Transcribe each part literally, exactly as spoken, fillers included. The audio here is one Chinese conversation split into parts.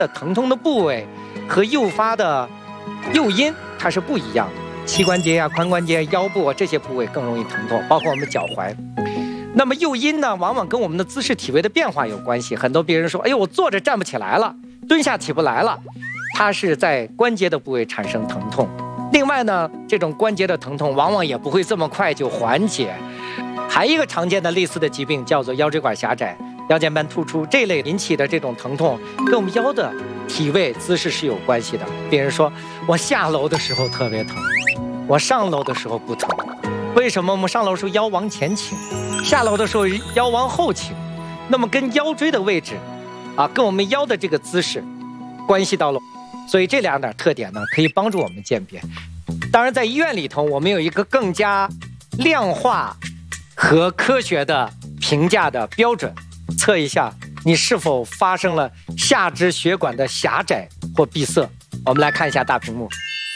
的疼痛的部位和诱发的诱因它是不一样的。膝关节啊、髋关节、腰部啊这些部位更容易疼痛，包括我们脚踝。那么诱因呢，往往跟我们的姿势体位的变化有关系。很多别人说，哎呦，我坐着站不起来了，蹲下起不来了，它是在关节的部位产生疼痛。另外呢，这种关节的疼痛往往也不会这么快就缓解。还有一个常见的类似的疾病叫做腰椎管狭窄、腰间盘突出，这类引起的这种疼痛跟我们腰的体位姿势是有关系的。别人说我下楼的时候特别疼，我上楼的时候不疼，为什么我们上楼的时候腰往前倾，下楼的时候腰往后倾？那么跟腰椎的位置啊，跟我们腰的这个姿势关系到了，所以这两点特点呢，可以帮助我们鉴别。当然在医院里头，我们有一个更加量化和科学的评价的标准，测一下你是否发生了下肢血管的狭窄或闭塞。我们来看一下大屏幕，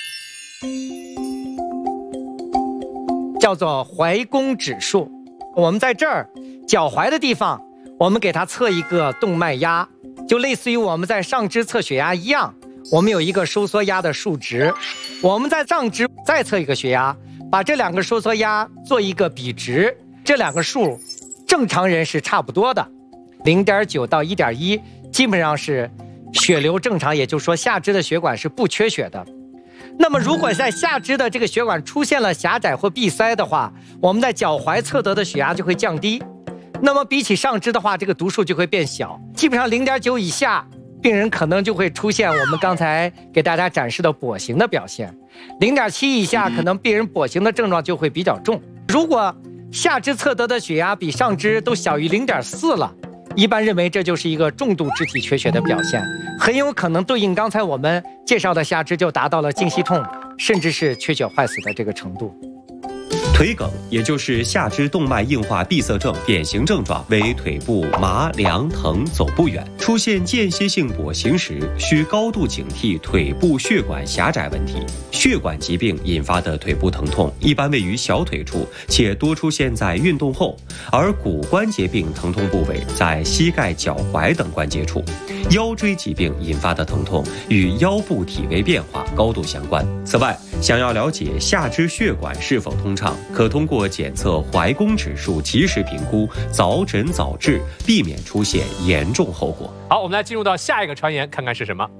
叫做踝弓指数。我们在这儿脚踝的地方，我们给它测一个动脉压，就类似于我们在上肢测血压一样，我们有一个收缩压的数值。我们在上肢再测一个血压，把这两个收缩压做一个比值，这两个数正常人是差不多的， 零点九 到 一点一 基本上是血流正常，也就是说下肢的血管是不缺血的。那么如果在下肢的这个血管出现了狭窄或闭塞的话，我们在脚踝测得的血压就会降低，那么比起上肢的话，这个读数就会变小，基本上 零点九 以下，病人可能就会出现我们刚才给大家展示的跛行的表现， 零点七 以下，可能病人跛行的症状就会比较重。如果下肢测得的血压比上肢都小于 零点四 了，一般认为这就是一个重度肢体缺血的表现，很有可能对应刚才我们介绍的下肢就达到了静息痛，甚至是缺血坏死的这个程度。 腿梗，也就是下肢动脉硬化闭塞症，典型症状为腿部麻、凉、疼、走不远。出现间歇性跛行时，需高度警惕腿部血管狭窄问题。血管疾病引发的腿部疼痛，一般位于小腿处，且多出现在运动后；而骨关节病疼痛部位在膝盖、脚踝等关节处。腰椎疾病引发的疼痛与腰部体位变化高度相关。此外，想要了解下肢血管是否通畅，可通过检测踝弓指数及时评估，早诊早治，避免出现严重后果。 好，我们来进入到下一个传言，看看是什么。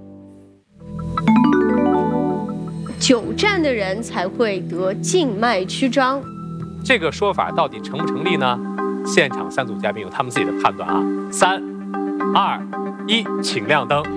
久站的人才会得静脉曲张， 这个说法到底成不成立呢？现场三组嘉宾有他们自己的判断啊。三、二、一，请亮灯。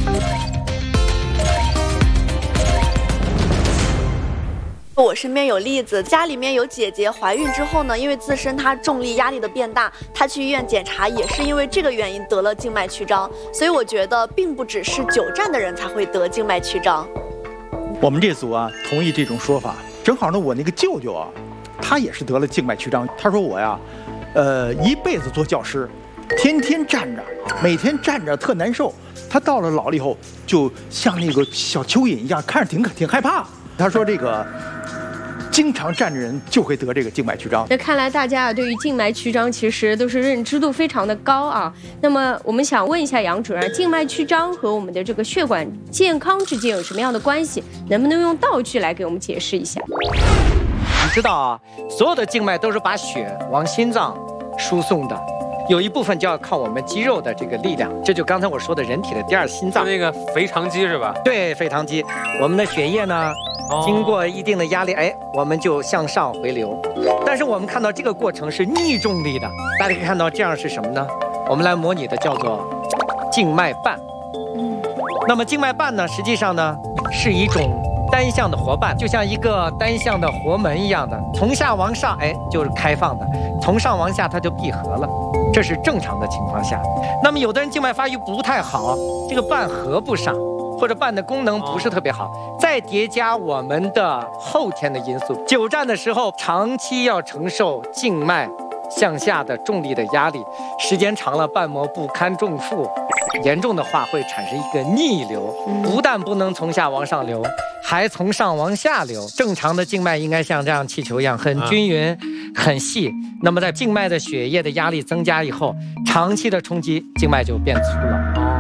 我身边有例子，家里面有姐姐怀孕之后呢，因为自身她重力压力的变大，她去医院检查也是因为这个原因得了静脉曲张。所以我觉得并不只是久站的人才会得静脉曲张。 我们这组啊同意这种说法。正好呢，我那个舅舅啊，他也是得了静脉曲张。他说我呀，呃，一辈子做教师，天天站着，每天站着特难受。他到了老了以后，就像那个小蚯蚓一样，看着挺挺害怕。他说这个。经常站着人就会得这个静脉曲张。 那看来大家啊对于静脉曲张其实都是认知度非常的高啊。那么我们想问一下杨主任，静脉曲张和我们的这个血管健康之间有什么样的关系？能不能用道具来给我们解释一下？ 你知道啊，所有的静脉都是把血往心脏输送的，有一部分就要靠我们肌肉的这个力量，这就刚才我说的人体的第二心脏。 那个腓肠肌是吧？ 对，腓肠肌。我们的血液呢？经过一定的压力，哎，我们就向上回流。但是我们看到这个过程是逆重力的，大家可以看到这样是什么呢？我们来模拟的叫做静脉瓣。嗯，那么静脉瓣呢，实际上呢是一种单向的活瓣，就像一个单向的活门一样的，从下往上，哎，就是开放的；从上往下，它就闭合了。这是正常的情况下。那么有的人静脉发育不太好，这个瓣合不上。或者瓣的功能不是特别好，再叠加我们的后天的因素，久站的时候长期要承受静脉向下的重力的压力，时间长了瓣膜不堪重负，严重的话会产生一个逆流，不但不能从下往上流，还从上往下流。正常的静脉应该像这样气球一样很均匀很细，那么在静脉的血液的压力增加以后，长期的冲击静脉就变粗了。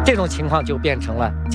这种情况就变成了